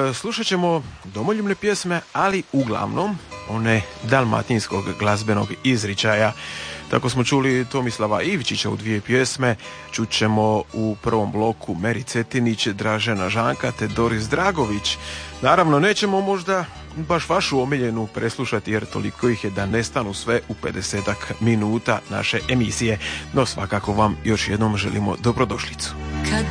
slušat ćemo domoljubne pjesme, ali uglavnom one dalmatinskog glazbenog izričaja. Tako smo čuli Tomislava Ivčića u 2 pjesme, čućemo u prvom bloku Meri Cetinić, Dražena Žanka te Doris Dragović. Naravno, nećemo možda baš vašu omiljenu preslušati jer toliko ih je da nestanu sve u 50-ak minuta naše emisije, no svakako vam još jednom želimo dobrodošlicu. Kad